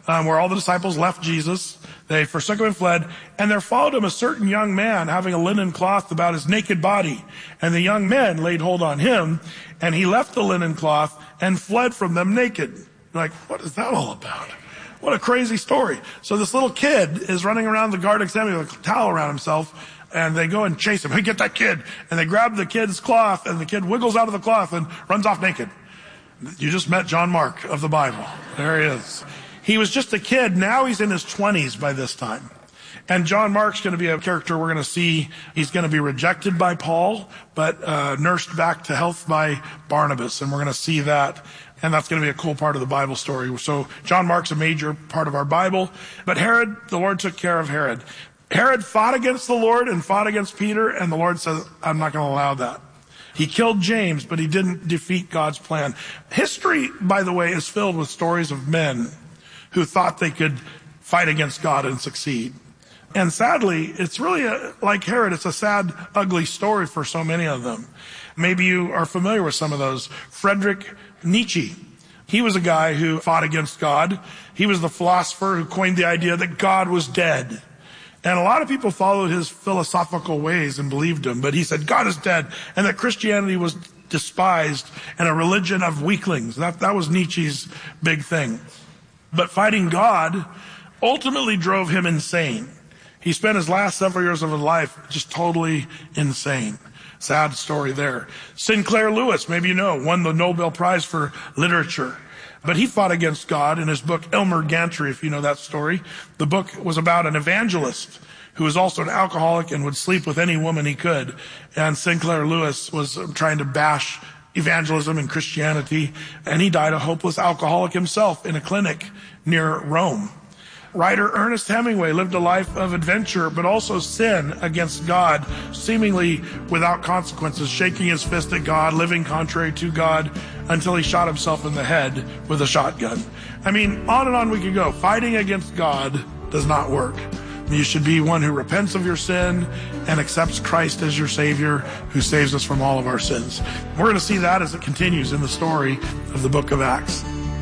where all the disciples left Jesus. They forsook him and fled, and there followed him a certain young man having a linen cloth about his naked body. And the young men laid hold on him, and he left the linen cloth and fled from them naked. You're like, what is that all about? What a crazy story. So this little kid is running around the Garden of Gethsemane with a towel around himself, and they go and chase him. Hey, get that kid. And they grab the kid's cloth, and the kid wiggles out of the cloth and runs off naked. You just met John Mark of the Bible. There he is. He was just a kid. Now he's in his 20s by this time. And John Mark's going to be a character we're going to see. He's going to be rejected by Paul, but nursed back to health by Barnabas. And we're going to see that. And that's going to be a cool part of the Bible story. So John Mark's a major part of our Bible. But Herod, the Lord took care of Herod. Herod fought against the Lord and fought against Peter, and the Lord says, I'm not going to allow that. He killed James, but he didn't defeat God's plan. History, by the way, is filled with stories of men who thought they could fight against God and succeed. And sadly, it's really like Herod, it's a sad, ugly story for so many of them. Maybe you are familiar with some of those. Friedrich Nietzsche. He was a guy who fought against God. He was the philosopher who coined the idea that God was dead. And a lot of people followed his philosophical ways and believed him. But he said God is dead, and that Christianity was despised and a religion of weaklings. That was Nietzsche's big thing. But fighting God ultimately drove him insane. He spent his last several years of his life just totally insane. Sad story there. Sinclair Lewis, maybe you know, won the Nobel Prize for Literature. But he fought against God in his book, Elmer Gantry, if you know that story. The book was about an evangelist who was also an alcoholic and would sleep with any woman he could. And Sinclair Lewis was trying to bash evangelism and Christianity, and he died a hopeless alcoholic himself in a clinic near Rome. Writer Ernest Hemingway lived a life of adventure, but also sin against God, seemingly without consequences, shaking his fist at God, living contrary to God, until he shot himself in the head with a shotgun. I mean, on and on we could go. Fighting against God does not work. You should be one who repents of your sin and accepts Christ as your Savior, who saves us from all of our sins. We're going to see that as it continues in the story of the book of Acts.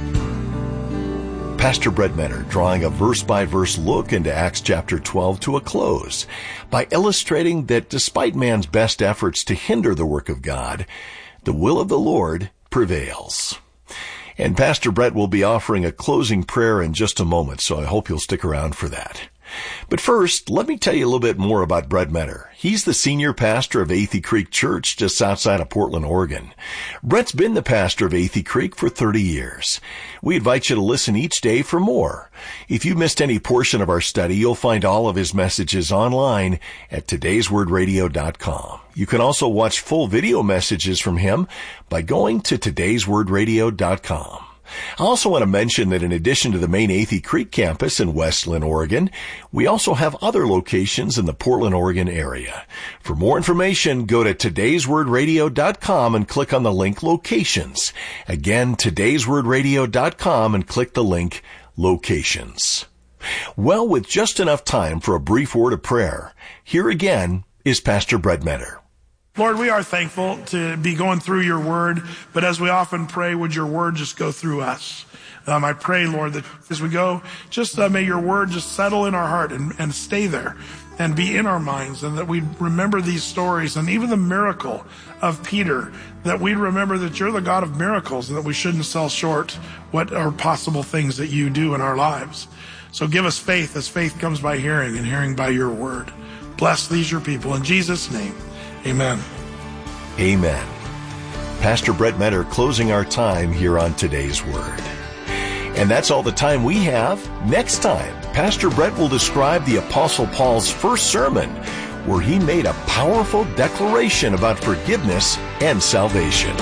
Pastor Brett Menner drawing a verse-by-verse look into Acts chapter 12 to a close by illustrating that despite man's best efforts to hinder the work of God, the will of the Lord prevails. And Pastor Brett will be offering a closing prayer in just a moment, so I hope you'll stick around for that. But first, let me tell you a little bit more about Brett Menner. He's the senior pastor of Athey Creek Church just outside of Portland, Oregon. Brett's been the pastor of Athey Creek for 30 years. We invite you to listen each day for more. If you missed any portion of our study, you'll find all of his messages online at todayswordradio.com. You can also watch full video messages from him by going to todayswordradio.com. I also want to mention that in addition to the main Athey Creek campus in West Linn, Oregon, we also have other locations in the Portland, Oregon area. For more information, go to todayswordradio.com and click on the link Locations. Again, todayswordradio.com and click the link Locations. Well, with just enough time for a brief word of prayer, here again is Pastor Brett Menner. Lord, we are thankful to be going through your word, but as we often pray, would your word just go through us? I pray, Lord, that as we go, just may your word just settle in our heart and stay there and be in our minds, and that we remember these stories and even the miracle of Peter, that we remember that you're the God of miracles and that we shouldn't sell short what are possible things that you do in our lives. So give us faith, as faith comes by hearing and hearing by your word. Bless these your people in Jesus' name. Amen. Amen. Pastor Brett Menner closing our time here on Today's Word. And that's all the time we have. Next time, Pastor Brett will describe the Apostle Paul's first sermon, where he made a powerful declaration about forgiveness and salvation.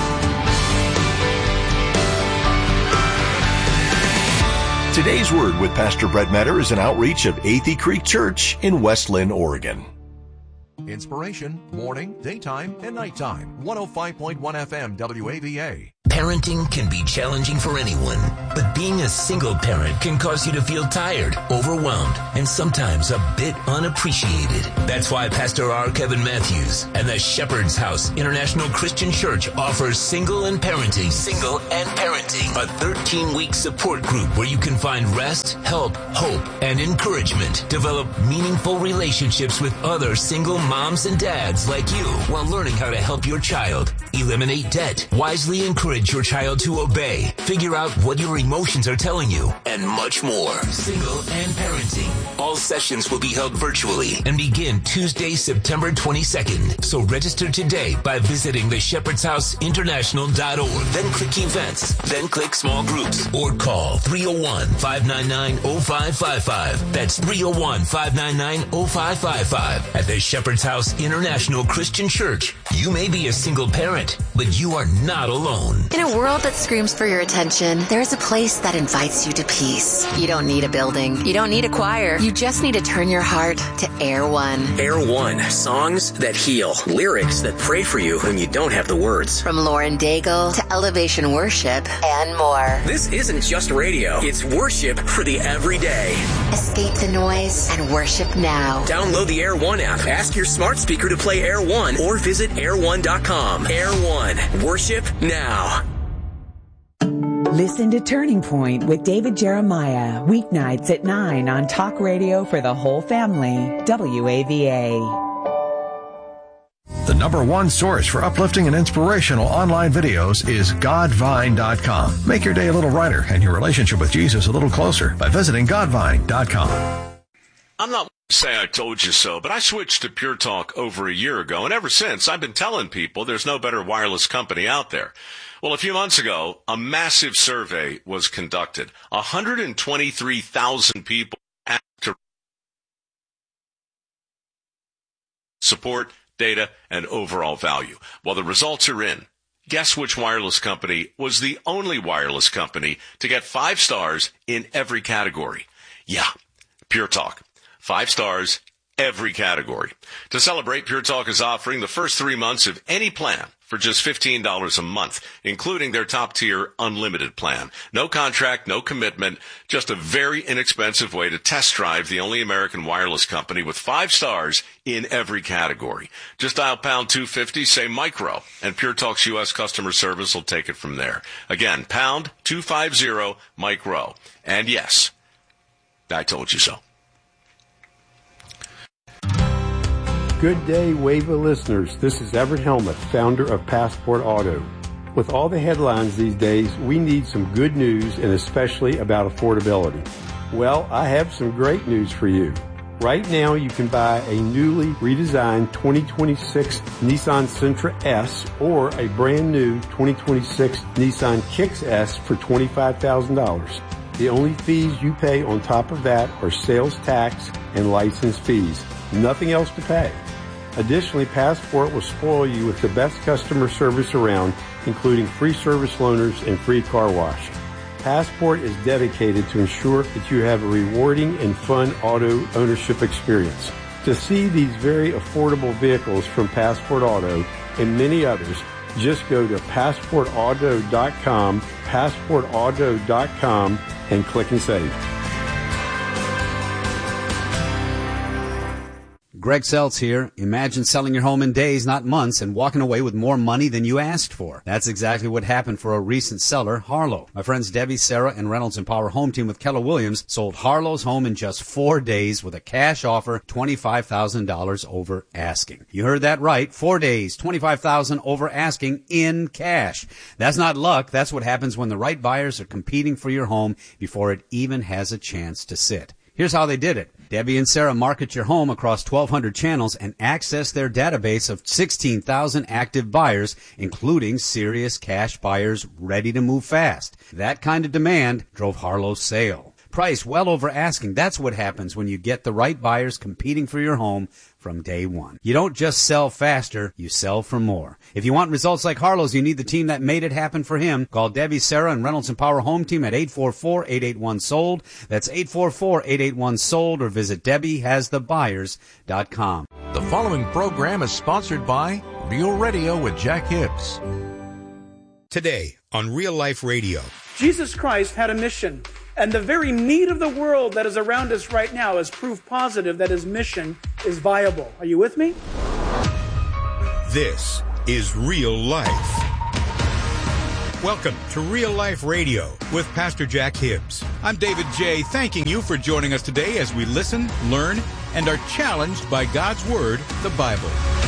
Today's Word with Pastor Brett Menner is an outreach of Athey Creek Church in West Linn, Oregon. Inspiration, morning, daytime, and nighttime. 105.1 FM WAVA. Parenting can be challenging for anyone, but being a single parent can cause you to feel tired, overwhelmed, and sometimes a bit unappreciated. That's why Pastor R. Kevin Matthews and the Shepherd's House International Christian Church offers Single and Parenting, a 13-week support group where you can find rest, help, hope, and encouragement. Develop meaningful relationships with other single moms and dads like you while learning how to help your child eliminate debt, wisely encourage your child to obey, figure out what your emotions are telling you, and much more. Single and Parenting. All sessions will be held virtually and begin Tuesday, September 22nd. So register today by visiting theshepherdshouseinternational.org. Then click Events. Then click Small Groups. Or call 301-599-0555. That's 301-599-0555. At the Shepherd's House International Christian Church. You may be a single parent, but you are not alone. In a world that screams for your attention, there is a place that invites you to peace. You don't need a building. You don't need a choir. You just need to turn your heart to Air One. Air One. Songs that heal. Lyrics that pray for you when you don't have the words. From Lauren Daigle to Elevation Worship and more. This isn't just radio. It's worship for the everyday. Escape the noise and worship now. Download the Air One app. Ask your smart speaker to play Air One or visit air1.com. Air One. Worship now. Listen to Turning Point with David Jeremiah, weeknights at 9 on Talk Radio for the whole family, WAVA. The number one source for uplifting and inspirational online videos is Godvine.com. Make your day a little brighter and your relationship with Jesus a little closer by visiting Godvine.com. I'm not say I told you so, but I switched to Pure Talk over a year ago, and ever since I've been telling people there's no better wireless company out there. Well, a few months ago, a massive survey was conducted. 123,000 people asked to support, data, and overall value. Well, the results are in. Guess which wireless company was the only wireless company to get 5 stars in every category? Yeah, Pure Talk. 5 stars, every category. To celebrate, Pure Talk is offering the first 3 months of any plan for just $15 a month, including their top-tier unlimited plan. No contract, no commitment, just a very inexpensive way to test drive the only American wireless company with 5 stars in every category. Just dial pound 250, say micro, and Pure Talk's U.S. customer service will take it from there. Again, pound 250 micro. And yes, I told you so. Good day, WAVA listeners. This is Everett Helmuth, founder of Passport Auto. With all the headlines these days, we need some good news, and especially about affordability. Well, I have some great news for you. Right now, you can buy a newly redesigned 2026 Nissan Sentra S or a brand new 2026 Nissan Kicks S for $25,000. The only fees you pay on top of that are sales tax and license fees. Nothing else to pay. Additionally, Passport will spoil you with the best customer service around, including free service loaners and free car wash. Passport is dedicated to ensure that you have a rewarding and fun auto ownership experience. To see these very affordable vehicles from Passport Auto and many others, just go to passportauto.com, and click and save. Greg Seltz here. Imagine selling your home in days, not months, and walking away with more money than you asked for. That's exactly what happened for a recent seller, Harlow. My friends Debbie, Sarah, and Reynolds and Power Home Team with Keller Williams sold Harlow's home in just 4 days with a cash offer, $25,000 over asking. You heard that right. 4 days, $25,000 over asking in cash. That's not luck. That's what happens when the right buyers are competing for your home before it even has a chance to sit. Here's how they did it. Debbie and Sarah market your home across 1,200 channels and access their database of 16,000 active buyers, including serious cash buyers ready to move fast. That kind of demand drove Harlow's sale. Price well over asking. That's what happens when you get the right buyers competing for your home from day one. You don't just sell faster, you sell for more. If you want results like Harlow's, you need the team that made it happen for him. Call Debbie, Sarah, and Reynolds and Power Home Team at 844-881-SOLD. That's 844-881-SOLD, or visit DebbieHasTheBuyers.com. The following program is sponsored by Real Radio with Jack Hibbs. Today on Real Life Radio. Jesus Christ had a mission, and the very need of the world that is around us right now is proof positive that his mission is viable. Are you with me? This is Real Life. Welcome to Real Life Radio with Pastor Jack Hibbs. I'm David J. thanking you for joining us today as we listen, learn, and are challenged by God's Word, the Bible.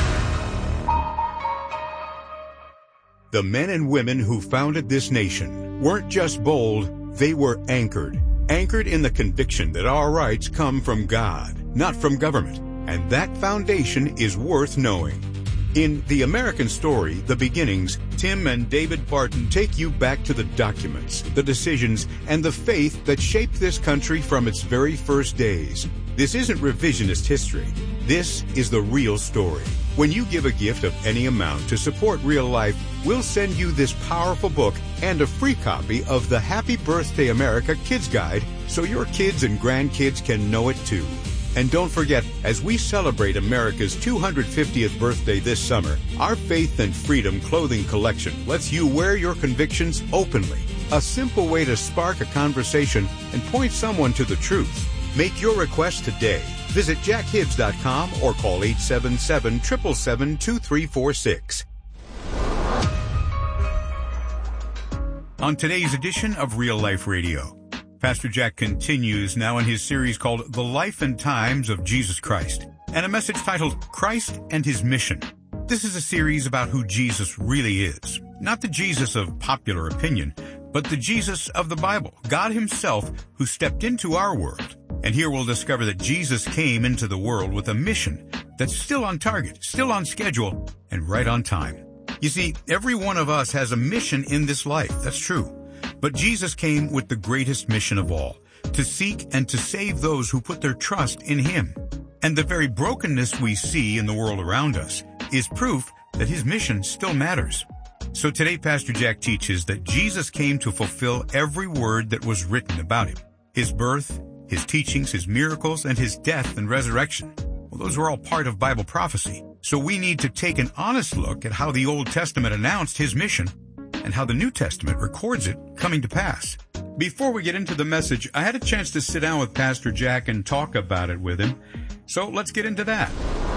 The men and women who founded this nation weren't just bold, they were anchored. Anchored in the conviction that our rights come from God, not from government. And that foundation is worth knowing. In The American Story, The Beginnings, Tim and David Barton take you back to the documents, the decisions, and the faith that shaped this country from its very first days. This isn't revisionist history. This is the real story. When you give a gift of any amount to support Real Life, we'll send you this powerful book and a free copy of the Happy Birthday America Kids Guide so your kids and grandkids can know it too. And don't forget, as we celebrate America's 250th birthday this summer, our Faith and Freedom clothing collection lets you wear your convictions openly. A simple way to spark a conversation and point someone to the truth. Make your request today. Visit jackhibbs.com or call 877-777-2346. On today's edition of Real Life Radio, Pastor Jack continues now in his series called The Life and Times of Jesus Christ, and a message titled Christ and His Mission. This is a series about who Jesus really is. Not the Jesus of popular opinion, but the Jesus of the Bible, God Himself who stepped into our world. And here we'll discover that Jesus came into the world with a mission that's still on target, still on schedule, and right on time. You see, every one of us has a mission in this life, that's true. But Jesus came with the greatest mission of all, to seek and to save those who put their trust in Him. And the very brokenness we see in the world around us is proof that His mission still matters. So today Pastor Jack teaches that Jesus came to fulfill every word that was written about Him. His birth, His teachings, His miracles, and His death and resurrection. Well, those were all part of Bible prophecy. So we need to take an honest look at how the Old Testament announced His mission and how the New Testament records it coming to pass. Before we get into the message, I had a chance to sit down with Pastor Jack and talk about it with him. So let's get into that.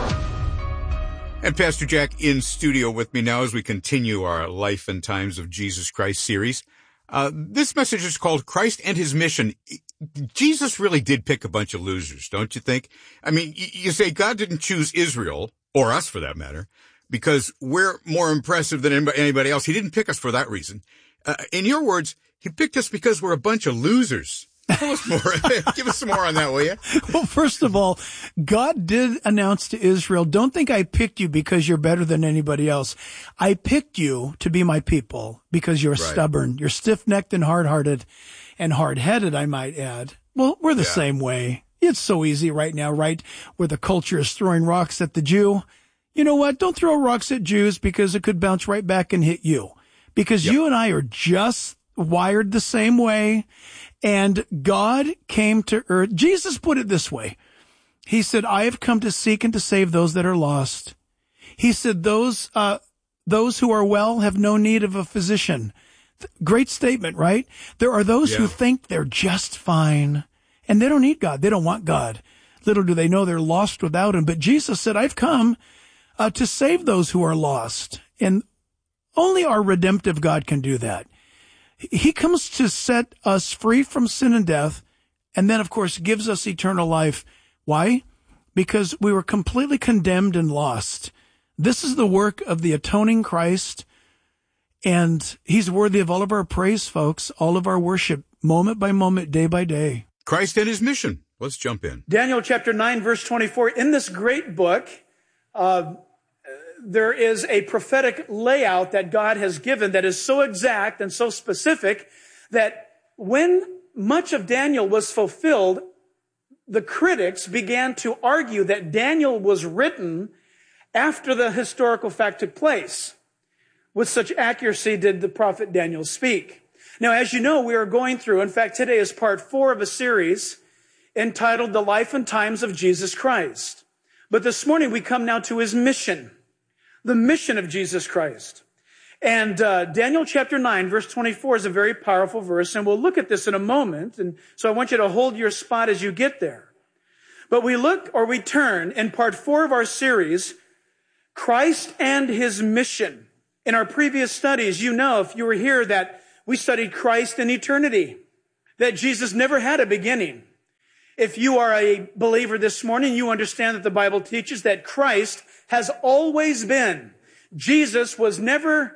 And Pastor Jack in studio with me now as we continue our Life and Times of Jesus Christ series. This message is called Christ and His Mission. Jesus really did pick a bunch of losers, don't you think? I mean, you say God didn't choose Israel, or us for that matter, because we're more impressive than anybody else. He didn't pick us for that reason. In your words, He picked us because we're a bunch of losers. Tell us more. Give us some more on that, will you? Well, first of all, God did announce to Israel, don't think I picked you because you're better than anybody else. I picked you to be my people because you're stubborn. You're stiff-necked and hard-hearted and hard-headed, I might add. Well, we're the same way. It's so easy right now, right? Where the culture is throwing rocks at the Jew. You know what? Don't throw rocks at Jews because it could bounce right back and hit you. Because you and I are just wired the same way. And God came to earth. Jesus put it this way. He said, I have come to seek and to save those that are lost. He said, those who are well have no need of a physician. Great statement, right? There are those who think they're just fine and they don't need God. They don't want God. Little do they know they're lost without Him. But Jesus said, I've come to save those who are lost. And only our redemptive God can do that. He comes to set us free from sin and death, and then, of course, gives us eternal life. Why? Because we were completely condemned and lost. This is the work of the atoning Christ, and He's worthy of all of our praise, folks, all of our worship, moment by moment, day by day. Christ and His mission. Let's jump in. Daniel chapter 9, verse 24. In this great book, there is a prophetic layout that God has given that is so exact and so specific that when much of Daniel was fulfilled, the critics began to argue that Daniel was written after the historical fact took place. With such accuracy did the prophet Daniel speak. Now, as you know, we are going through, in fact, today is part 4 of a series entitled The Life and Times of Jesus Christ. But this morning we come now to his mission, the mission of Jesus Christ. And Daniel chapter 9, verse 24 is a very powerful verse, and we'll look at this in a moment. And so I want you to hold your spot as you get there. But we turn in part 4 of our series, Christ and his mission. In our previous studies, you know, if you were here, that we studied Christ in eternity, that Jesus never had a beginning. If you are a believer this morning, you understand that the Bible teaches that Christ has always been. Jesus was never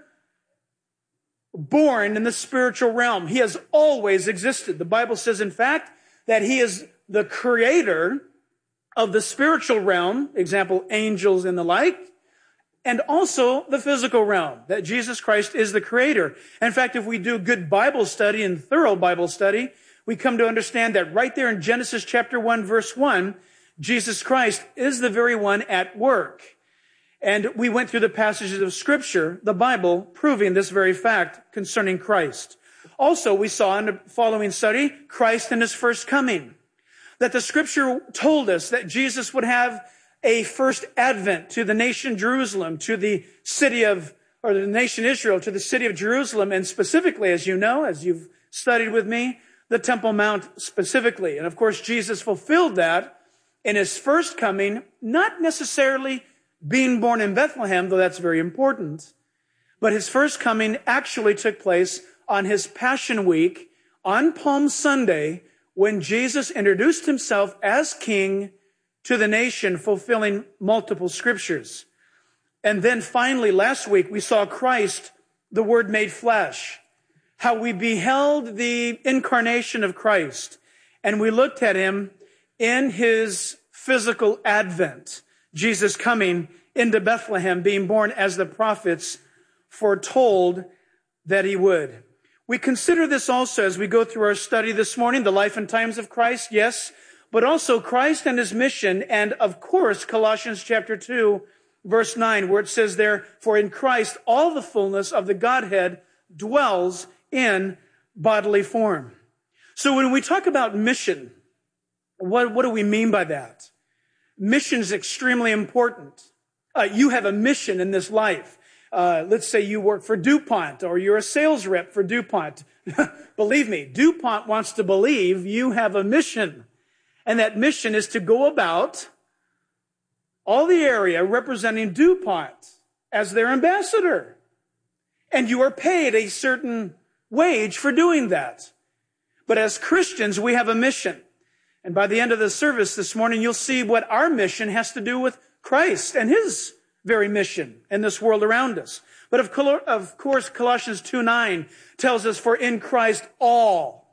born in the spiritual realm. He has always existed. The Bible says, in fact, that he is the creator of the spiritual realm, example, angels and the like, and also the physical realm, that Jesus Christ is the creator. In fact, if we do good Bible study and thorough Bible study, we come to understand that right there in Genesis chapter 1, verse 1, Jesus Christ is the very one at work. And we went through the passages of Scripture, the Bible, proving this very fact concerning Christ. Also, we saw in the following study, Christ and his first coming. That the Scripture told us that Jesus would have a first advent to the nation Jerusalem, to the city of, or the nation Israel, to the city of Jerusalem, and specifically, as you know, as you've studied with me, the Temple Mount specifically. And of course, Jesus fulfilled that in his first coming, not necessarily being born in Bethlehem, though that's very important, but his first coming actually took place on his Passion Week, on Palm Sunday, when Jesus introduced himself as king to the nation, fulfilling multiple scriptures. And then finally, last week, we saw Christ, the Word made flesh, how we beheld the incarnation of Christ, and we looked at him in his physical advent, Jesus coming into Bethlehem, being born as the prophets foretold that he would. We consider this also as we go through our study this morning, the life and times of Christ, yes, but also Christ and his mission, and of course, Colossians chapter 2, verse 9, where it says there, for in Christ all the fullness of the Godhead dwells in bodily form. So when we talk about mission, what do we mean by that? Mission is extremely important. You have a mission in this life. Let's say you work for DuPont or you're a sales rep for DuPont. Believe me, DuPont wants to believe you have a mission. And that mission is to go about all the area representing DuPont as their ambassador. And you are paid a certain wage for doing that. But as Christians, we have a mission. And by the end of the service this morning, you'll see what our mission has to do with Christ and his very mission in this world around us. But of course, Colossians 2:9 tells us, for in Christ all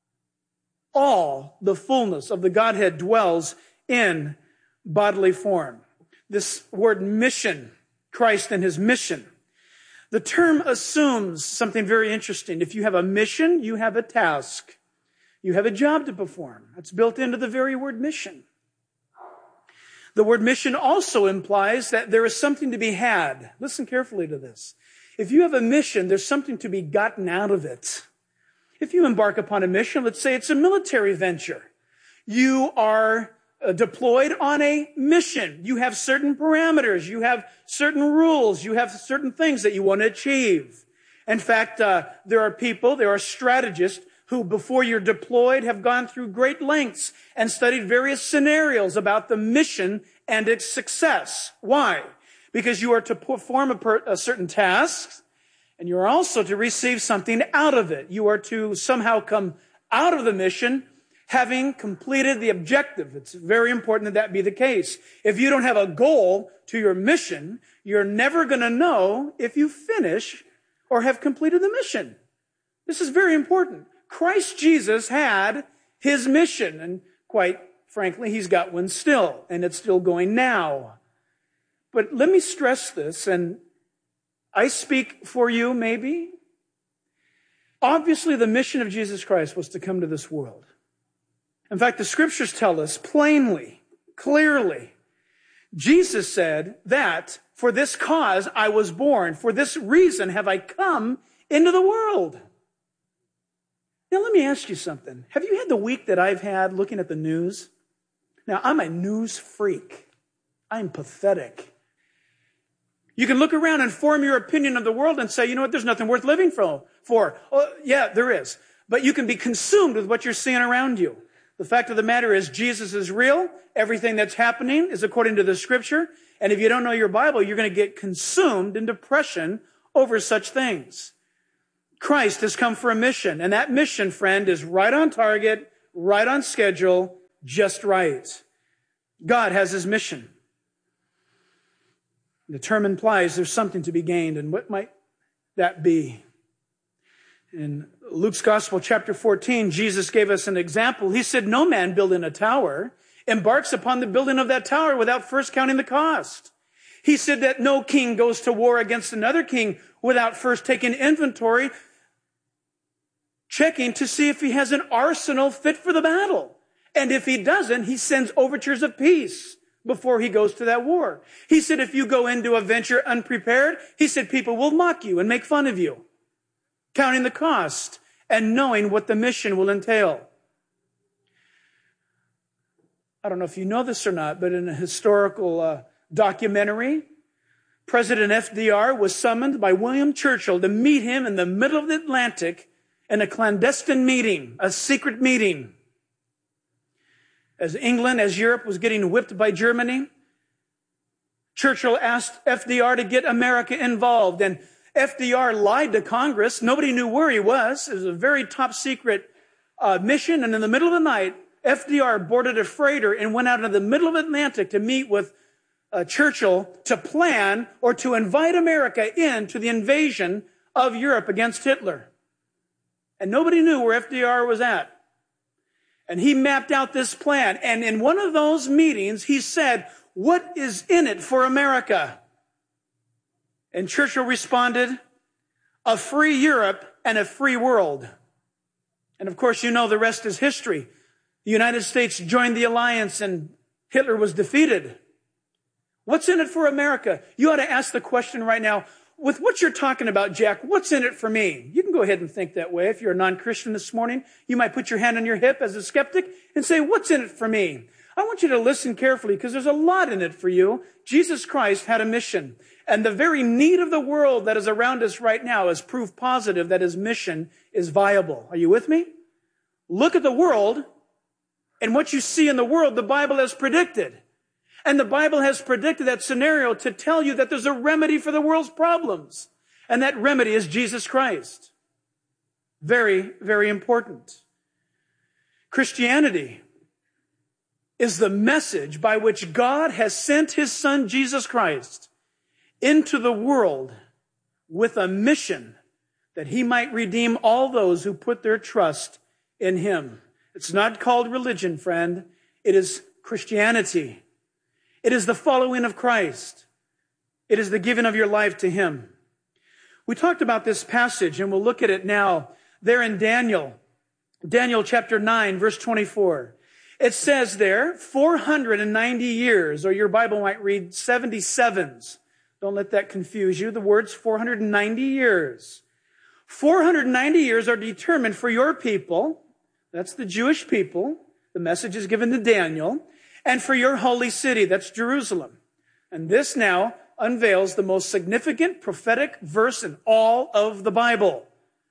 the fullness of the Godhead dwells in bodily form. This word mission, Christ and his mission. The term assumes something very interesting. If you have a mission, you have a task. You have a job to perform. That's built into the very word mission. The word mission also implies that there is something to be had. Listen carefully to this. If you have a mission, there's something to be gotten out of it. If you embark upon a mission, let's say it's a military venture. You are deployed on a mission. You have certain parameters. You have certain rules. You have certain things that you want to achieve. In fact, there are strategists who, before you're deployed, have gone through great lengths and studied various scenarios about the mission and its success. Why? Because you are to perform a certain task, and you are also to receive something out of it. You are to somehow come out of the mission having completed the objective. It's very important that be the case. If you don't have a goal to your mission, you're never going to know if you finish or have completed the mission. This is very important. Christ Jesus had his mission, and quite frankly, he's got one still, and it's still going now. But let me stress this, and I speak for you maybe. Obviously, the mission of Jesus Christ was to come to this world. In fact, the scriptures tell us plainly, clearly, Jesus said that for this cause I was born, for this reason have I come into the world. Now, let me ask you something. Have you had the week that I've had looking at the news? Now, I'm a news freak. I'm pathetic. You can look around and form your opinion of the world and say, you know what, there's nothing worth living for. Oh, yeah, there is. But you can be consumed with what you're seeing around you. The fact of the matter is Jesus is real. Everything that's happening is according to the Scripture. And if you don't know your Bible, you're going to get consumed in depression over such things. Christ has come for a mission. And that mission, friend, is right on target, right on schedule, just right. God has his mission. The term implies there's something to be gained. And what might that be? In Luke's Gospel, chapter 14, Jesus gave us an example. He said, no man building a tower embarks upon the building of that tower without first counting the cost. He said that no king goes to war against another king without first taking inventory, checking to see if he has an arsenal fit for the battle. And if he doesn't, he sends overtures of peace before he goes to that war. He said, if you go into a venture unprepared, he said, people will mock you and make fun of you. Counting the cost and knowing what the mission will entail. I don't know if you know this or not, but in a historical documentary, President FDR was summoned by William Churchill to meet him in the middle of the Atlantic in a clandestine meeting, a secret meeting. As England, as Europe was getting whipped by Germany, Churchill asked FDR to get America involved, and FDR lied to Congress. Nobody knew where he was. It was a very top secret mission. And in the middle of the night, FDR boarded a freighter and went out into the middle of the Atlantic to meet with Churchill to plan or to invite America into the invasion of Europe against Hitler. And nobody knew where FDR was at. And he mapped out this plan. And in one of those meetings, he said, what is in it for America? And Churchill responded, a free Europe and a free world. And of course, you know the rest is history. The United States joined the alliance and Hitler was defeated. What's in it for America? You ought to ask the question right now, with what you're talking about, Jack, what's in it for me? You can go ahead and think that way. If you're a non-Christian this morning, you might put your hand on your hip as a skeptic and say, what's in it for me? I want you to listen carefully because there's a lot in it for you. Jesus Christ had a mission. And the very need of the world that is around us right now is proof positive that his mission is viable. Are you with me? Look at the world, and what you see in the world, the Bible has predicted. And the Bible has predicted that scenario to tell you that there's a remedy for the world's problems. And that remedy is Jesus Christ. Very, very important. Christianity is the message by which God has sent his Son, Jesus Christ, into the world with a mission that he might redeem all those who put their trust in him. It's not called religion, friend. It is Christianity. It is the following of Christ. It is the giving of your life to him. We talked about this passage, and we'll look at it now. There in Daniel chapter 9, verse 24. It says there, 490 years, or your Bible might read 77s. Don't let that confuse you. The word's 490 years. 490 years are determined for your people. That's the Jewish people. The message is given to Daniel. And for your holy city, that's Jerusalem. And this now unveils the most significant prophetic verse in all of the Bible.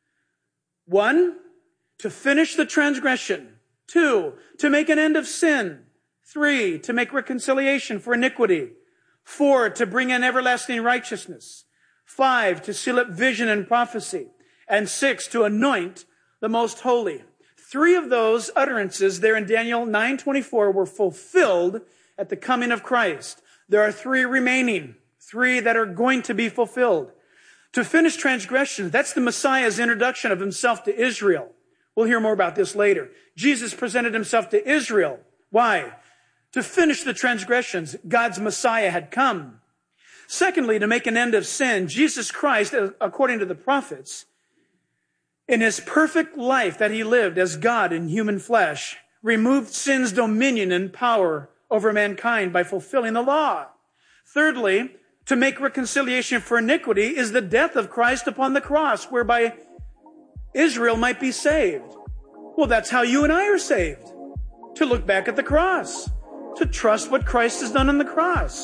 1, to finish the transgression. 2, to make an end of sin. 3, to make reconciliation for iniquity. 4, to bring in everlasting righteousness. 5, to seal up vision and prophecy. And 6, to anoint the most holy. 3 of those utterances there in Daniel 9:24 were fulfilled at the coming of Christ. There are 3 remaining, 3 that are going to be fulfilled. To finish transgression, that's the Messiah's introduction of himself to Israel. We'll hear more about this later. Jesus presented himself to Israel. Why? To finish the transgressions, God's Messiah had come. Secondly, to make an end of sin, Jesus Christ, according to the prophets, in his perfect life that he lived as God in human flesh, removed sin's dominion and power over mankind by fulfilling the law. Thirdly, to make reconciliation for iniquity is the death of Christ upon the cross, whereby Israel might be saved. Well, that's how you and I are saved. To look back at the cross. to trust what Christ has done on the cross.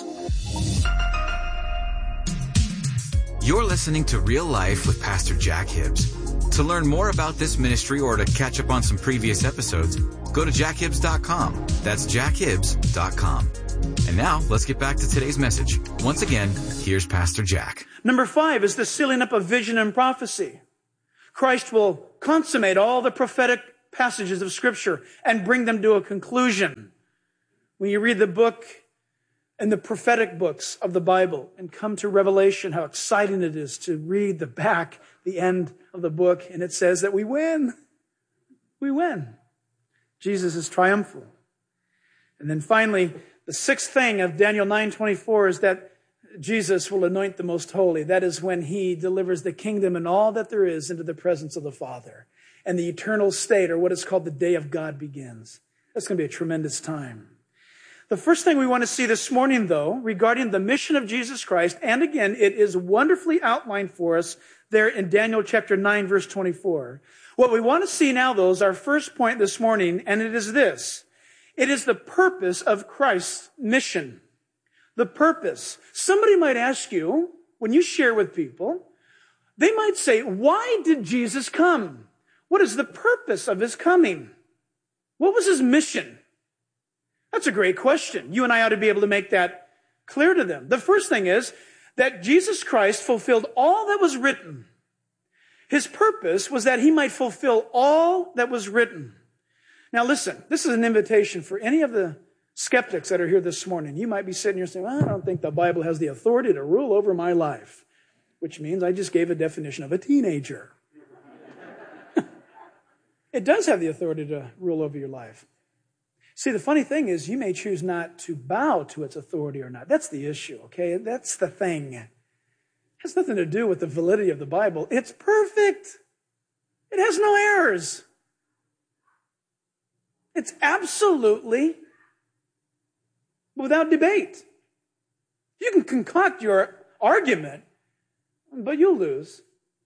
You're listening to Real Life with Pastor Jack Hibbs. To learn more about this ministry or to catch up on some previous episodes, go to jackhibbs.com. That's jackhibbs.com. And now, let's get back to today's message. Once again, here's Pastor Jack. Number 5 is the sealing up of vision and prophecy. Christ will consummate all the prophetic passages of Scripture and bring them to a conclusion. When you read the book and the prophetic books of the Bible and come to Revelation, how exciting it is to read the end of the book, and it says that we win. We win. Jesus is triumphal. And then finally, the 6th thing of Daniel 9:24 is that Jesus will anoint the most holy. That is when he delivers the kingdom and all that there is into the presence of the Father. And the eternal state, or what is called the day of God, begins. That's going to be a tremendous time. The first thing we want to see this morning, though, regarding the mission of Jesus Christ, and again, it is wonderfully outlined for us there in Daniel chapter 9, verse 24. What we want to see now, though, is our first point this morning, and it is this. It is the purpose of Christ's mission. The purpose. Somebody might ask you, when you share with people, they might say, why did Jesus come? What is the purpose of his coming? What was his mission? That's a great question. You and I ought to be able to make that clear to them. The first thing is that Jesus Christ fulfilled all that was written. His purpose was that he might fulfill all that was written. Now listen, this is an invitation for any of the skeptics that are here this morning. You might be sitting here saying, well, I don't think the Bible has the authority to rule over my life, which means I just gave a definition of a teenager. It does have the authority to rule over your life. See, the funny thing is you may choose not to bow to its authority or not. That's the issue, okay? That's the thing. It has nothing to do with the validity of the Bible. It's perfect. It has no errors. It's absolutely without debate. You can concoct your argument, but you'll lose.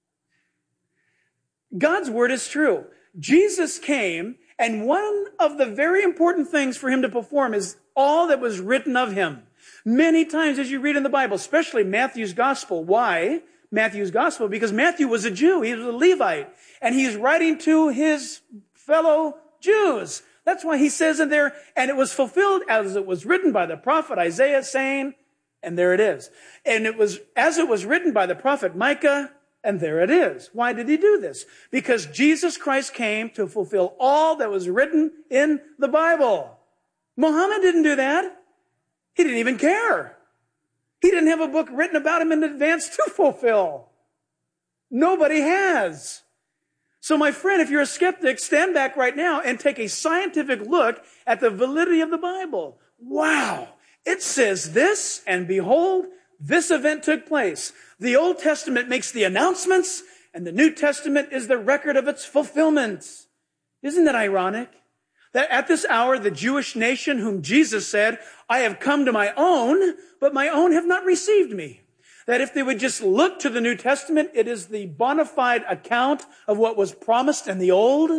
God's word is true. Jesus came, and one of the very important things for him to perform is all that was written of him. Many times as you read in the Bible, especially Matthew's gospel. Why Matthew's gospel? Because Matthew was a Jew. He was a Levite. And he's writing to his fellow Jews. That's why he says in there, and it was fulfilled as it was written by the prophet Isaiah, saying, and there it is. And it was as it was written by the prophet Micah, and there it is. Why did he do this? Because Jesus Christ came to fulfill all that was written in the Bible. Muhammad didn't do that. He didn't even care. He didn't have a book written about him in advance to fulfill. Nobody has. So my friend, if you're a skeptic, stand back right now and take a scientific look at the validity of the Bible. Wow. It says this, and behold, this event took place. The Old Testament makes the announcements, and the New Testament is the record of its fulfillment. Isn't that ironic? That at this hour, the Jewish nation whom Jesus said, I have come to my own, but my own have not received me. That if they would just look to the New Testament, it is the bona fide account of what was promised in the Old.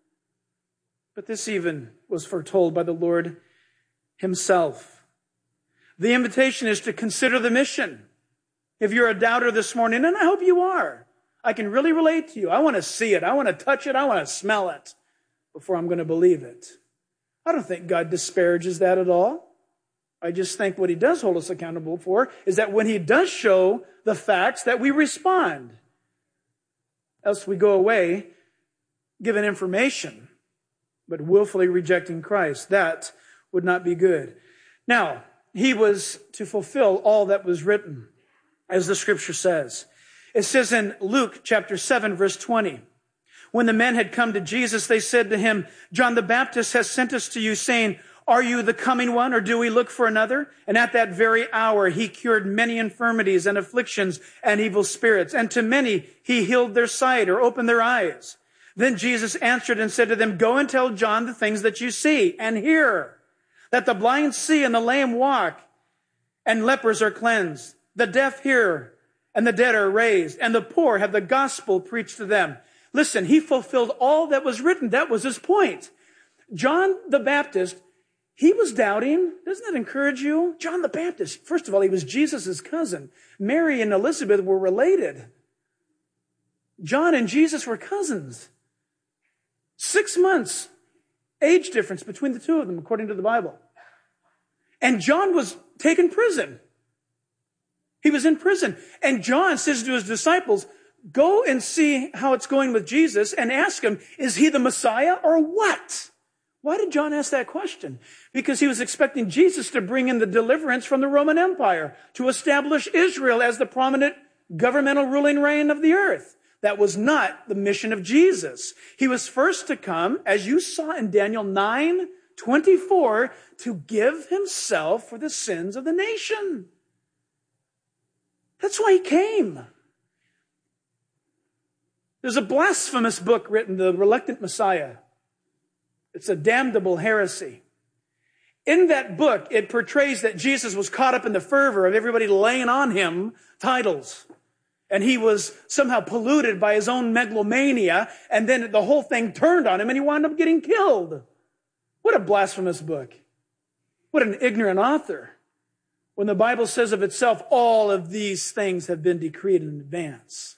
But this even was foretold by the Lord himself. The invitation is to consider the mission. If you're a doubter this morning, and I hope you are, I can really relate to you. I want to see it. I want to touch it. I want to smell it before I'm going to believe it. I don't think God disparages that at all. I just think what he does hold us accountable for is that when he does show the facts, that we respond. Else we go away given information, but willfully rejecting Christ. That would not be good. Now, he was to fulfill all that was written, as the scripture says. It says in Luke chapter 7, verse 20, when the men had come to Jesus, they said to him, John the Baptist has sent us to you, saying, are you the coming one, or do we look for another? And at that very hour, he cured many infirmities and afflictions and evil spirits. And to many, he healed their sight or opened their eyes. Then Jesus answered and said to them, go and tell John the things that you see and hear, that the blind see and the lame walk, and lepers are cleansed, the deaf hear, and the dead are raised, and the poor have the gospel preached to them. Listen, he fulfilled all that was written. That was his point. John the Baptist, He was doubting. Doesn't that encourage you? John the Baptist, first of all, he was Jesus' cousin. Mary and Elizabeth were related. John and Jesus were cousins. 6 months age difference between the two of them, according to the Bible. And John was taken prison. He was in prison. And John says to his disciples, go and see how it's going with Jesus and ask him, is he the Messiah or what? Why did John ask that question? Because he was expecting Jesus to bring in the deliverance from the Roman Empire, to establish Israel as the prominent governmental ruling reign of the earth. That was not the mission of Jesus. He was first to come, as you saw in Daniel 9:24, to give himself for the sins of the nation. That's why he came. There's a blasphemous book written, The Reluctant Messiah. It's a damnable heresy. In that book, it portrays that Jesus was caught up in the fervor of everybody laying on him titles. And he was somehow polluted by his own megalomania, and then the whole thing turned on him and he wound up getting killed. What a blasphemous book. What an ignorant author. When the Bible says of itself, all of these things have been decreed in advance.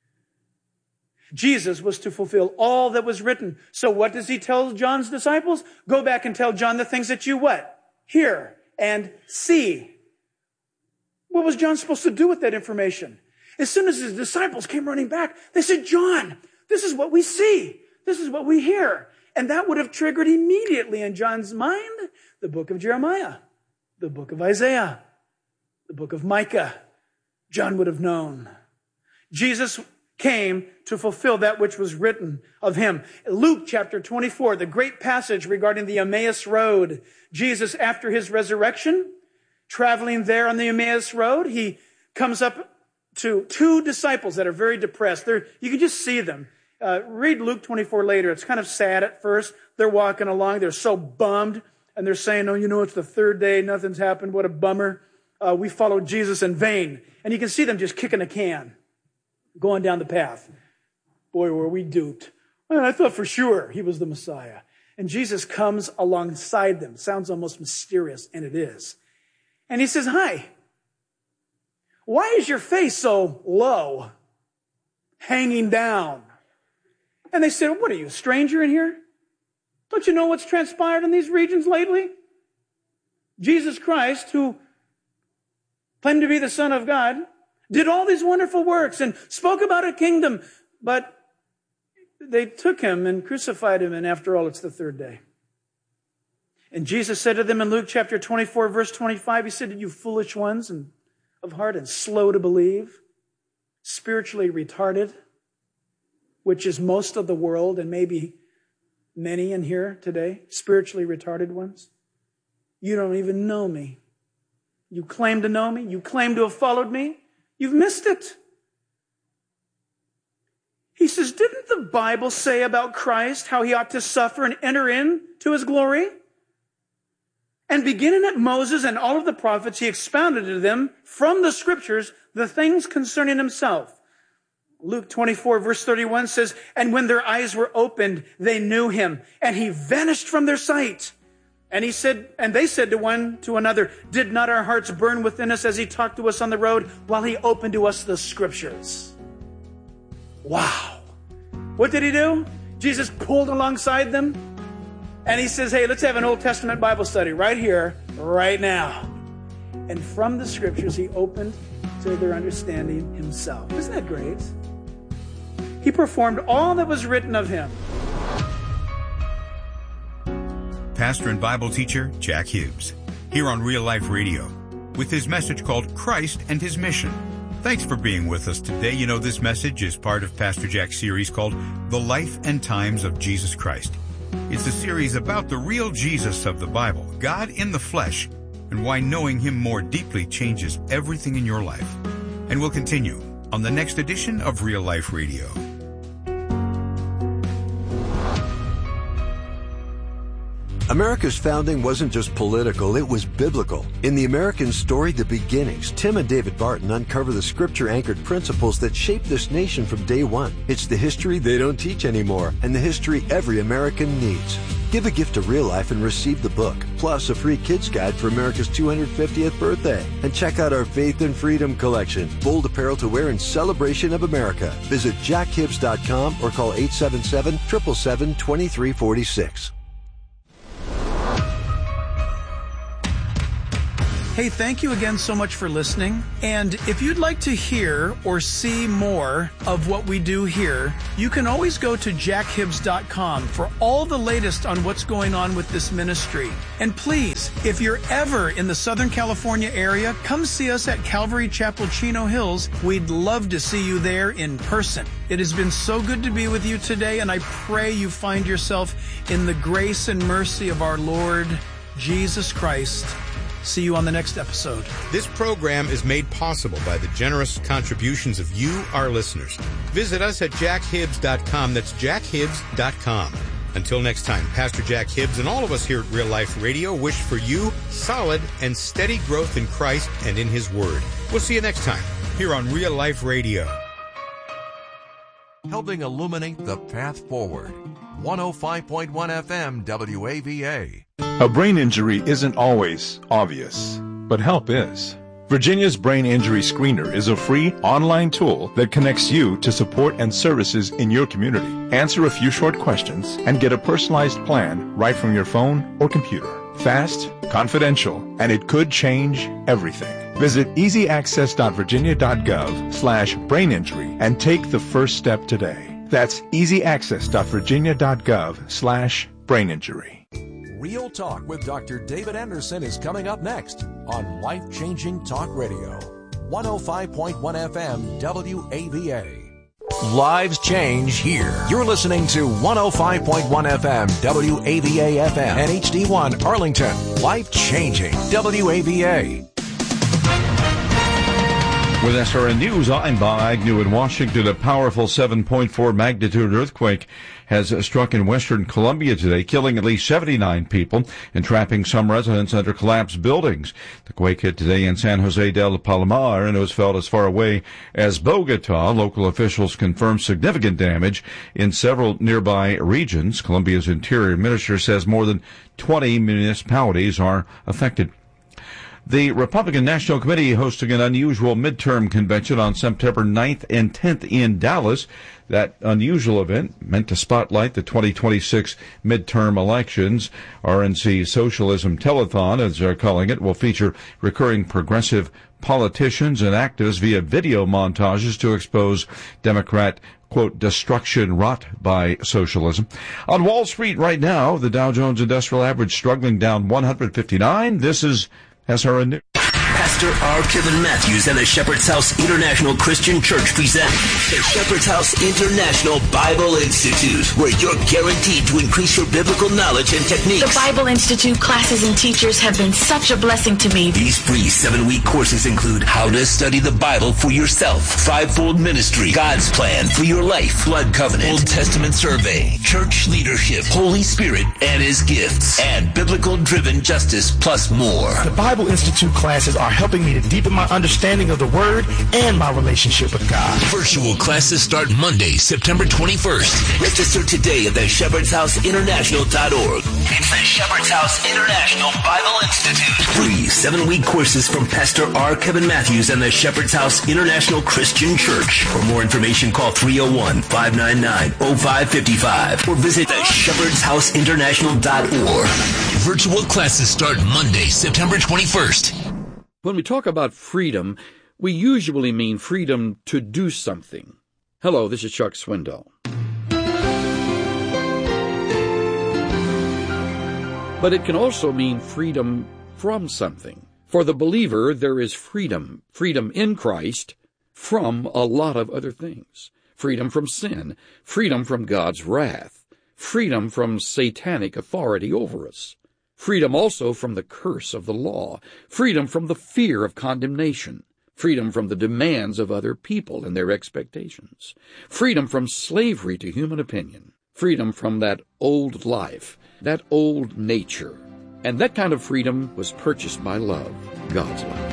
Jesus was to fulfill all that was written. So what does he tell John's disciples? Go back and tell John the things that you what? Hear and see. What was John supposed to do with that information? As soon as his disciples came running back, they said, John, this is what we see. This is what we hear. And that would have triggered immediately in John's mind the book of Jeremiah, the book of Isaiah, the book of Micah. John would have known. Jesus came to fulfill that which was written of him. Luke chapter 24, the great passage regarding the Emmaus Road. Jesus, after his resurrection, traveling there on the Emmaus Road, he comes up to two disciples that are very depressed. You can just see them. Read Luke 24 later. It's kind of sad at first. They're walking along. They're so bummed. And they're saying, oh, it's the third day. Nothing's happened. What a bummer. We followed Jesus in vain. And you can see them just kicking a can, going down the path. Boy, were we duped. Well, I thought for sure he was the Messiah. And Jesus comes alongside them. Sounds almost mysterious, and it is. And he says, hi. Why is your face so low, hanging down? And they said, what are you, a stranger in here? Don't you know what's transpired in these regions lately? Jesus Christ, who claimed to be the Son of God, did all these wonderful works and spoke about a kingdom, but they took him and crucified him, and after all, it's the third day. And Jesus said to them in Luke chapter 24, verse 25, he said, you foolish ones and of heart and slow to believe, spiritually retarded, which is most of the world and maybe many in here today, spiritually retarded ones. You don't even know me. You claim to know me. You claim to have followed me. You've missed it. He says, didn't the Bible say about Christ how he ought to suffer and enter into his glory? And beginning at Moses and all of the prophets, he expounded to them from the scriptures the things concerning himself. Luke 24 verse 31 says, and when their eyes were opened, they knew him, and he vanished from their sight. And they said to one to another, did not our hearts burn within us as he talked to us on the road while he opened to us the scriptures? Wow. What did he do? Jesus pulled alongside them and he says, hey, let's have an Old Testament Bible study right here, right now. And from the scriptures, he opened to their understanding himself. Isn't that great? He performed all that was written of him. Pastor and Bible teacher Jack Hibbs, here on Real Life Radio, with his message called Christ and His Mission. Thanks for being with us today. You know, this message is part of Pastor Jack's series called The Life and Times of Jesus Christ. It's a series about the real Jesus of the Bible, God in the flesh, and why knowing him more deeply changes everything in your life. And we'll continue on the next edition of Real Life Radio. America's founding wasn't just political, it was biblical. In the American story, The Beginnings, Tim and David Barton uncover the scripture-anchored principles that shaped this nation from day one. It's the history they don't teach anymore, and the history every American needs. Give a gift to Real Life and receive the book, plus a free kids guide for America's 250th birthday. And check out our Faith and Freedom collection, bold apparel to wear in celebration of America. Visit jackhibbs.com or call 877-777-2346. Hey, thank you again so much for listening. And if you'd like to hear or see more of what we do here, you can always go to jackhibbs.com for all the latest on what's going on with this ministry. And please, if you're ever in the Southern California area, come see us at Calvary Chapel, Chino Hills. We'd love to see you there in person. It has been so good to be with you today, and I pray you find yourself in the grace and mercy of our Lord Jesus Christ. See you on the next episode. This program is made possible by the generous contributions of you, our listeners. Visit us at jackhibbs.com. That's jackhibbs.com. Until next time, Pastor Jack Hibbs and all of us here at Real Life Radio wish for you solid and steady growth in Christ and in His Word. We'll see you next time here on Real Life Radio. Helping illuminate the path forward. 105.1 FM WAVA. A brain injury isn't always obvious, but help is. Virginia's Brain Injury Screener is a free online tool that connects you to support and services in your community. Answer a few short questions and get a personalized plan right from your phone or computer. Fast, confidential, and it could change everything. Visit easyaccess.virginia.gov/braininjury and take the first step today. That's easyaccess.virginia.gov/braininjury. Real Talk with Dr. David Anderson is coming up next on Life Changing Talk Radio. 105.1 FM WAVA. Lives change here. You're listening to 105.1 FM WAVA FM and HD1 Arlington. Life changing WAVA. With SRN News, I'm Bob Agnew in Washington. A powerful 7.4 magnitude earthquake has struck in western Colombia today, killing at least 79 people and trapping some residents under collapsed buildings. The quake hit today in San Jose del Palomar and it was felt as far away as Bogota. Local officials confirmed significant damage in several nearby regions. Colombia's Interior Minister says more than 20 municipalities are affected. The Republican National Committee hosting an unusual midterm convention on September 9th and 10th in Dallas. That unusual event, meant to spotlight the 2026 midterm elections. RNC Socialism Telethon, as they're calling it, will feature recurring progressive politicians and activists via video montages to expose Democrat, quote, destruction wrought by socialism. On Wall Street right now, the Dow Jones Industrial Average struggling down 159. This is SRN News. Pastor R. Kevin Matthews and the Shepherd's House International Christian Church present the Shepherd's House International Bible Institute, where you're guaranteed to increase your biblical knowledge and techniques. The Bible Institute classes and teachers have been such a blessing to me. These free 7-week courses include how to study the Bible for yourself, fivefold ministry, God's plan for your life, blood covenant, Old Testament survey, church leadership, Holy Spirit and His gifts, and biblical-driven justice, plus more. The Bible Institute classes are helping me to deepen my understanding of the Word and my relationship with God. Virtual classes start Monday, September 21st. Register today at the shepherdshouseInternational.org. It's the Shepherd's House International Bible Institute. Free 7-week courses from Pastor R. Kevin Matthews and the Shepherd's House International Christian Church. For more information, call 301-599-0555 or visit the shepherdshouseInternational.org. Virtual classes start Monday, September 21st. When we talk about freedom, we usually mean freedom to do something. Hello, this is Chuck Swindoll. But it can also mean freedom from something. For the believer, there is freedom. Freedom in Christ from a lot of other things. Freedom from sin. Freedom from God's wrath. Freedom from satanic authority over us. Freedom also from the curse of the law. Freedom from the fear of condemnation. Freedom from the demands of other people and their expectations. Freedom from slavery to human opinion. Freedom from that old life, that old nature. And that kind of freedom was purchased by love, God's love.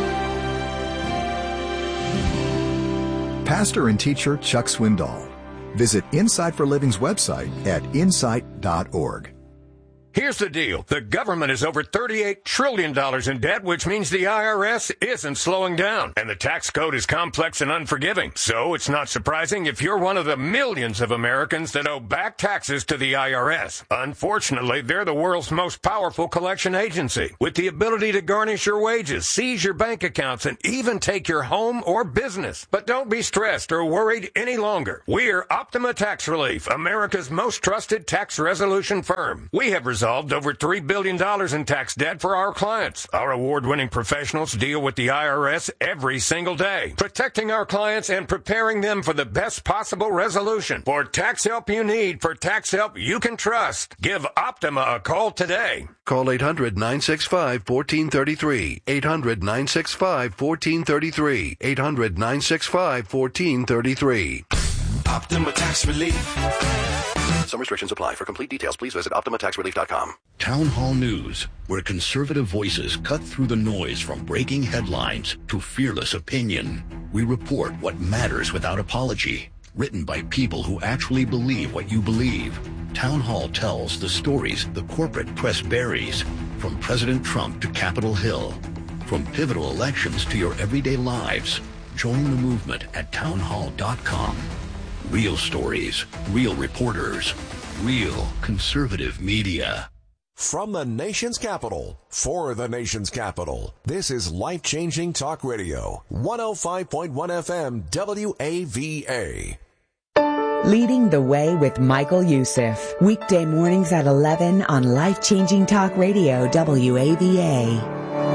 Pastor and teacher Chuck Swindoll. Visit Insight for Living's website at insight.org. Here's the deal. The government is over $38 trillion in debt, which means the IRS isn't slowing down. And the tax code is complex and unforgiving. So it's not surprising if you're one of the millions of Americans that owe back taxes to the IRS. Unfortunately, they're the world's most powerful collection agency, with the ability to garnish your wages, seize your bank accounts, and even take your home or business. But don't be stressed or worried any longer. We're Optima Tax Relief, America's most trusted tax resolution firm. We have resolved over $3 billion in tax debt for our clients. Our award-winning professionals deal with the IRS every single day, protecting our clients and preparing them for the best possible resolution. For tax help you need, for tax help you can trust, give Optima a call today. Call 800-965-1433. 800-965-1433. 800-965-1433. Optima Tax Relief. Some restrictions apply. For complete details, please visit OptimaTaxRelief.com. Town Hall News, where conservative voices cut through the noise from breaking headlines to fearless opinion. We report what matters without apology. Written by people who actually believe what you believe. Town Hall tells the stories the corporate press buries, from President Trump to Capitol Hill. From pivotal elections to your everyday lives. Join the movement at townhall.com. Real stories, real reporters, real conservative media. From the nation's capital, for the nation's capital, this is Life-Changing Talk Radio, 105.1 FM WAVA. Leading the Way with Michael Youssef. Weekday mornings at 11 on Life-Changing Talk Radio WAVA.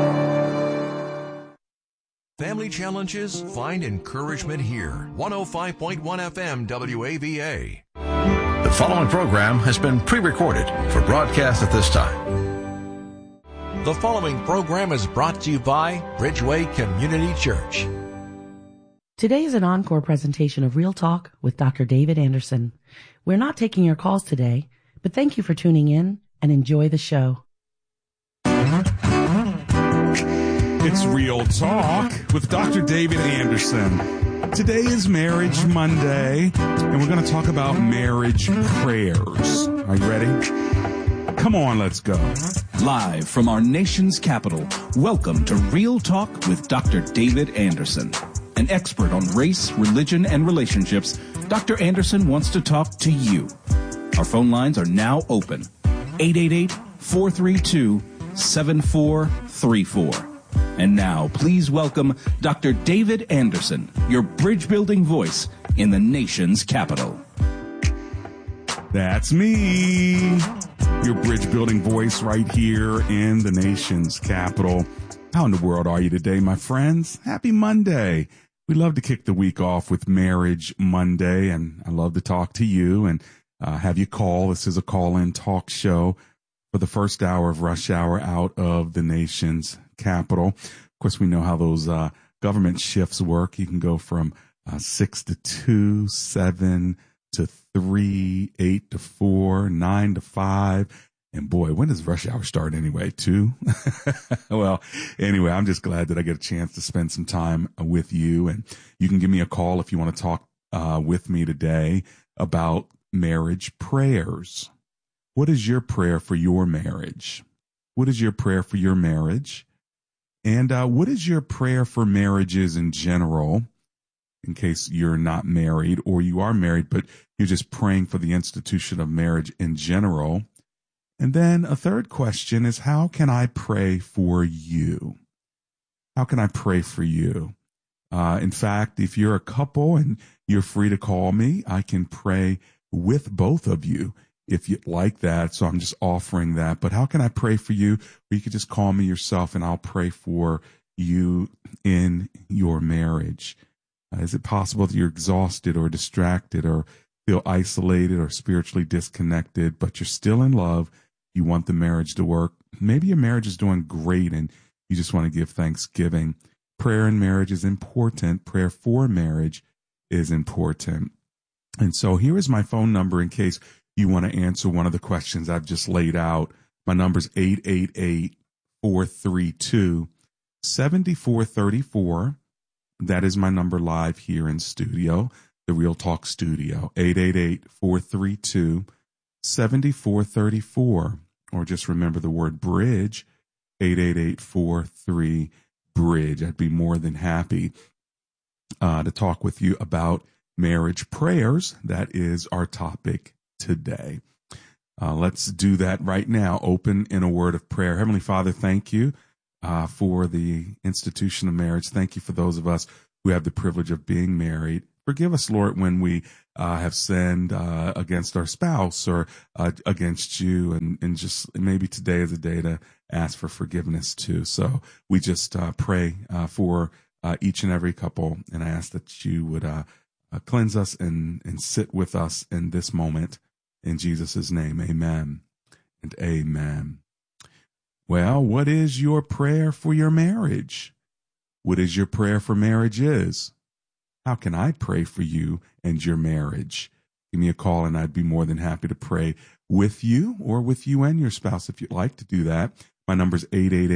Family challenges? Find encouragement here. 105.1 FM WAVA. The following program has been pre-recorded for broadcast at this time. The following program is brought to you by Bridgeway Community Church. Today is an encore presentation of Real Talk with Dr. David Anderson. We're not taking your calls today, but thank you for tuning in and enjoy the show. It's Real Talk with Dr. David Anderson. Today is Marriage Monday, and we're going to talk about marriage prayers. Are you ready? Come on, let's go. Live from our nation's capital, welcome to Real Talk with Dr. David Anderson. An expert on race, religion, and relationships, Dr. Anderson wants to talk to you. Our phone lines are now open. 888-432-7434. And now, please welcome Dr. David Anderson, your bridge-building voice in the nation's capital. That's me, your bridge-building voice right here in the nation's capital. How in the world are you today, my friends? Happy Monday. We love to kick the week off with Marriage Monday, and I love to talk to you and have you call. This is a call-in talk show for the first hour of rush hour out of the nation's capital. Of course, we know how those government shifts work. You can go from 6 to 2, 7 to 3, 8 to 4, 9 to 5. And boy, when does rush hour start anyway? 2? Well, anyway, I'm just glad that I get a chance to spend some time with you. And you can give me a call if you want to talk with me today about marriage prayers. What is your prayer for your marriage? What is your prayer for your marriage? And what is your prayer for marriages in general, in case you're not married or you are married, but you're just praying for the institution of marriage in general? And then a third question is, how can I pray for you? How can I pray for you? In fact, if you're a couple and you're free to call me, I can pray with both of you if you'd like that. So I'm just offering that. But how can I pray for you? Or you could just call me yourself and I'll pray for you in your marriage. Is it possible that you're exhausted or distracted or feel isolated or spiritually disconnected, but you're still in love? You want the marriage to work. Maybe your marriage is doing great and you just want to give thanksgiving. Prayer in marriage is important. Prayer for marriage is important. And so here is my phone number in case you want to answer one of the questions I've just laid out. My number is 888-432-7434. That is my number live here in studio. the Real Talk studio, 888-432-7434, or just remember the word bridge, 888-43-BRIDGE. I'd be more than happy to talk with you about marriage prayers. That is our topic today. Let's do that right now. Open in a word of prayer. Heavenly Father, thank you for the institution of marriage. Thank you for those of us who have the privilege of being married. Forgive us, Lord, when we have sinned against our spouse or against you, and just maybe today is a day to ask for forgiveness too. So we just pray for each and every couple, and I ask that you would cleanse us and sit with us in this moment. In Jesus' name, amen and amen. Well, what is your prayer for your marriage? What is your prayer for marriage is? How can I pray for you and your marriage? Give me a call and I'd be more than happy to pray with you or with you and your spouse if you'd like to do that. My number is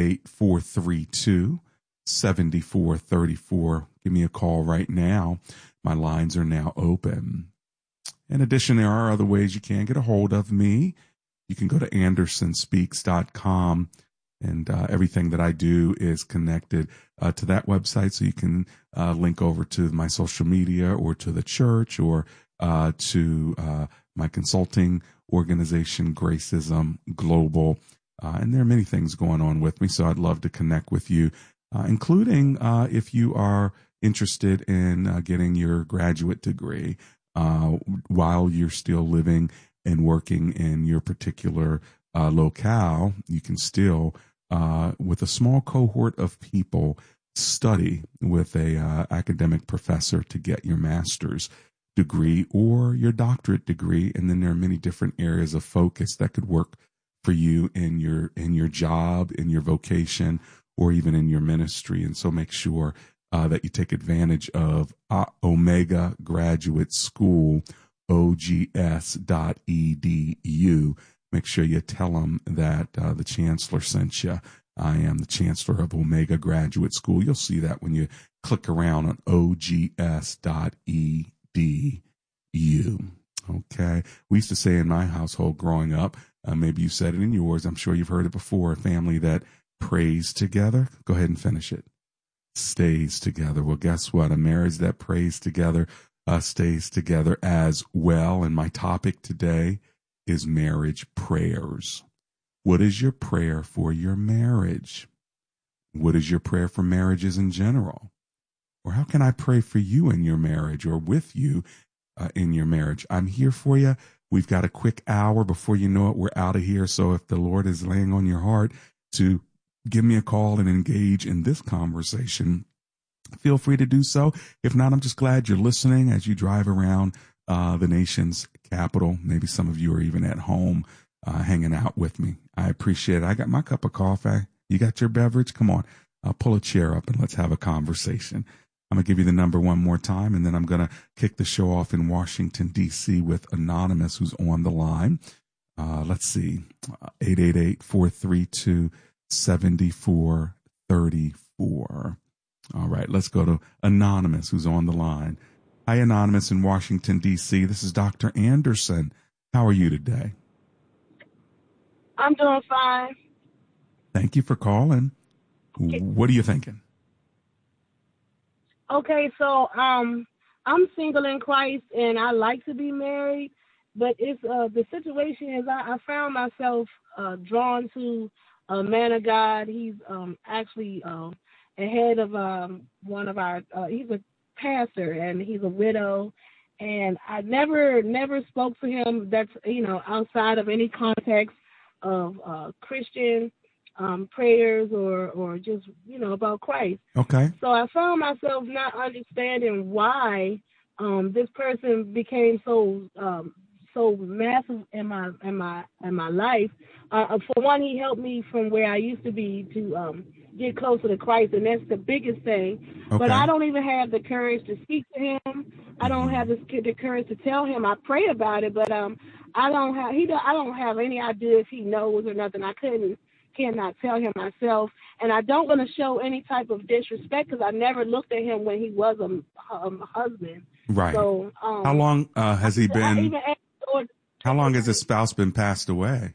888-432-7434. Give me a call right now. My lines are now open. In addition, there are other ways you can get a hold of me. You can go to andersonspeaks.com, and everything that I do is connected to that website. So you can link over to my social media or to the church or to my consulting organization, Gracism Global. And there are many things going on with me. So I'd love to connect with you, including if you are interested in getting your graduate degree while you're still living and working in your particular locale. You can still, with a small cohort of people, study with a academic professor to get your master's degree or your doctorate degree. And then there are many different areas of focus that could work for you in your job, in your vocation, or even in your ministry. And so make sure that you take advantage of Omega Graduate School, ogs.edu. Make sure you tell them that the chancellor sent you. I am the chancellor of Omega Graduate School. You'll see that when you click around on ogs.edu. Okay. We used to say in my household growing up, maybe you said it in yours, I'm sure you've heard it before, a family that prays together. Go ahead and finish it. Stays together. Well, guess what? A marriage that prays together stays together as well. And my topic today is marriage prayers. What is your prayer for your marriage? What is your prayer for marriages in general? Or how can I pray for you in your marriage or with you in your marriage? I'm here for you. We've got a quick hour before you know it. We're out of here. So if the Lord is laying on your heart to give me a call and engage in this conversation, feel free to do so. If not, I'm just glad you're listening as you drive around the nation's capital. Maybe some of you are even at home hanging out with me. I appreciate it. I got my cup of coffee. You got your beverage? Come on, pull a chair up and let's have a conversation. I'm going to give you the number one more time, and then I'm going to kick the show off in Washington, D.C. with Anonymous, who's on the line. Let's see, 888-432-7434. All right, let's go to Anonymous, who's on the line. Hi, Anonymous in Washington, D.C. This is Dr. Anderson. How are you today? I'm doing fine. Thank you for calling. What are you thinking? Okay, so I'm single in Christ, and I like to be married, but it's the situation is I found myself drawn to a man of God. He's actually ahead of one of our. He's a pastor, and he's a widow, and I never spoke to him. That's outside of any context of Christian prayers or just about Christ. Okay. So I found myself not understanding why this person became so massive in my life. For one, he helped me from where I used to be to get closer to Christ, and that's the biggest thing. Okay. But I don't even have the courage to speak to him. I don't have the courage to tell him. I pray about it, but I don't have any idea if he knows or nothing. I cannot tell him myself, and I don't want to show any type of disrespect because I never looked at him when he was a husband. Right. So, how long has he been? How long has his spouse been passed away?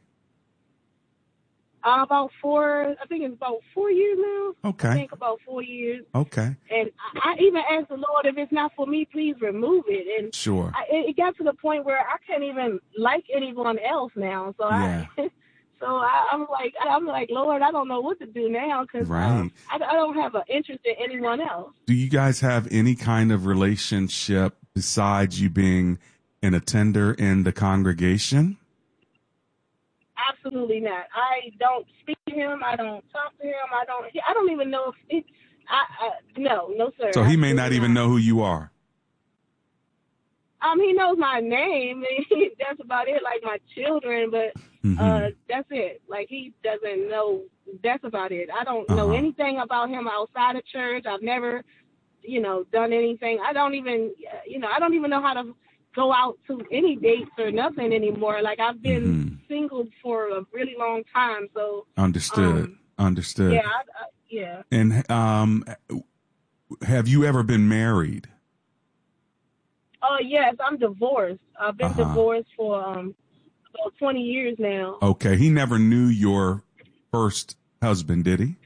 About 4. I think it's about 4 years now. Okay. I think about 4 years. Okay. And I even asked the Lord, if it's not for me, please remove it. And sure. It got to the point where I can't even like anyone else now. So yeah. I'm like, Lord, I don't know what to do now because right. I don't have an interest in anyone else. Do you guys have any kind of relationship besides you being an attender in the congregation? Absolutely not. I don't speak to him. I don't talk to him. I don't even know if no, sir. So he may not even know who you are. He knows my name. That's about it. Like my children, but that's it. Like he doesn't know. That's about it. I don't know anything about him outside of church. I've never, done anything. I don't even know how to go out to any dates or nothing anymore. Like I've been single for a really long time. So understood. Yeah. Yeah. And have you ever been married? Yes, I'm divorced. I've been divorced for about 20 years now. Okay. He never knew your first husband, did he?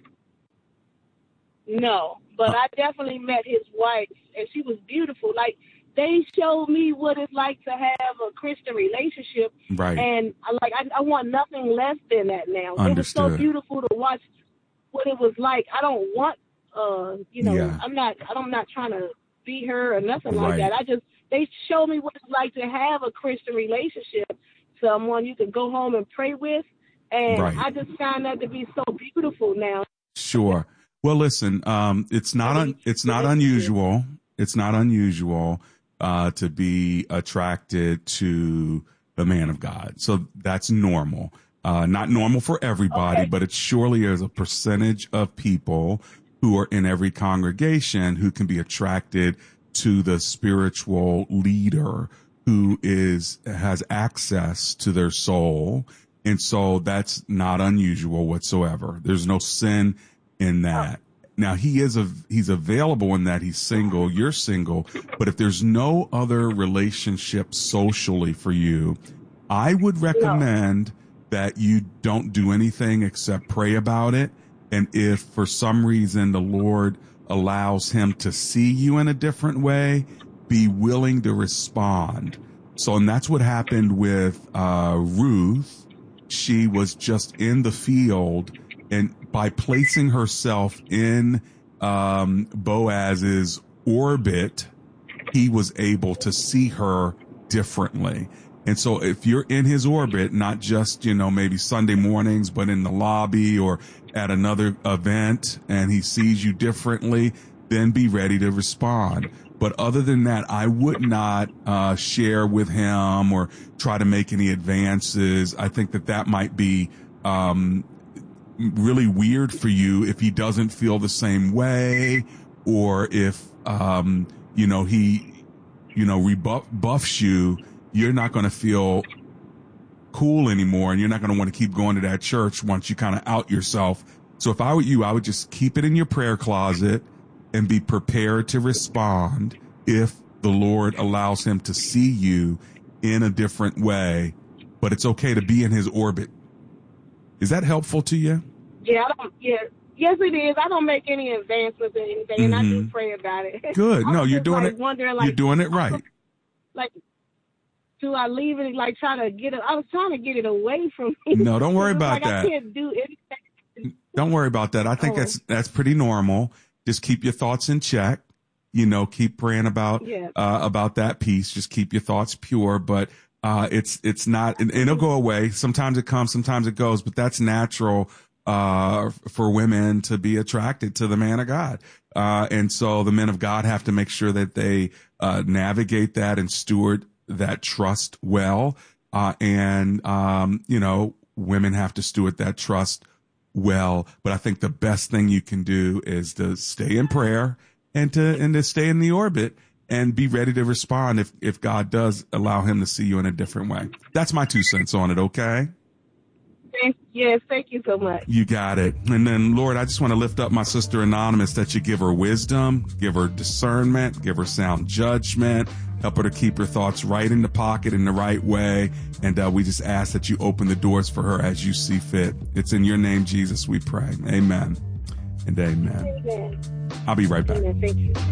No, but I definitely met his wife, and she was beautiful. Like, they showed me what it's like to have a Christian relationship. Right. And I want nothing less than that now. Understood. It was so beautiful to watch what it was like. I don't want, I'm not trying to be her or nothing like that. They showed me what it's like to have a Christian relationship, someone you can go home and pray with. And I just found that to be so beautiful now. Sure. Well, listen, it's not unusual. It's not unusual to be attracted to the man of God. So that's normal. Not normal for everybody, but it surely is a percentage of people who are in every congregation who can be attracted to the spiritual leader who has access to their soul. And so that's not unusual whatsoever. There's no sin in that. Now he's available in that he's single, you're single, but if there's no other relationship socially for you, I would recommend that you don't do anything except pray about it. And if for some reason the Lord allows him to see you in a different way, be willing to respond. So, and that's what happened with Ruth. She was just in the field, and by placing herself in Boaz's orbit, he was able to see her differently. And so if you're in his orbit, not just, maybe Sunday mornings, but in the lobby or at another event, and he sees you differently, then be ready to respond. But other than that, I would not share with him or try to make any advances. I think that might be really weird for you if he doesn't feel the same way, or if he rebuffs you. You're not going to feel cool anymore, and you're not going to want to keep going to that church once you kind of out yourself. So if I were you, I would just keep it in your prayer closet and be prepared to respond if the Lord allows him to see you in a different way. But it's okay to be in his orbit. Is that helpful to you? Yeah. Yes, it is. I don't make any advancements or anything, and I do pray about it. Good. No, you're doing it. You're doing it right. Do I leave it, trying to get it? I was trying to get it away from me. No, don't worry about that. I can't do anything. Don't worry about that. I think that's pretty normal. Just keep your thoughts in check. Keep praying about that piece. Just keep your thoughts pure. But it's not, and it'll go away. Sometimes it comes, sometimes it goes. But that's natural for women to be attracted to the man of God. And so the men of God have to make sure that they navigate that and steward that trust well. And women have to steward that trust well. But I think the best thing you can do is to stay in prayer and to stay in the orbit and be ready to respond if God does allow him to see you in a different way. That's my 2 cents on it. Okay. Thank you so much. You got it. And then, Lord, I just want to lift up my sister Anonymous, that you give her wisdom, give her discernment, give her sound judgment, help her to keep her thoughts right in the pocket in the right way. And we just ask that you open the doors for her as you see fit. It's in your name, Jesus, we pray. Amen and amen. Amen. I'll be right back. Amen. Thank you.